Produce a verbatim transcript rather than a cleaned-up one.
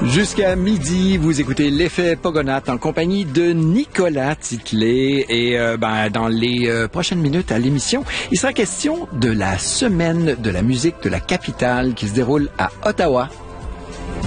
Jusqu'à midi, vous écoutez l'effet Pogonat en compagnie de Nicolas Titley. Et euh, ben, dans les euh, prochaines minutes à l'émission, il sera question de la semaine de la musique de la capitale qui se déroule à Ottawa